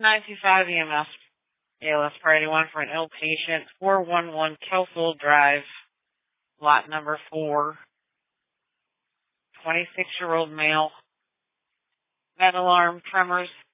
925 EMS. ALS Priority 1 for an ill patient. 411 Kelsall Drive, lot number 4. 26-year-old male. Med alarm, tremors,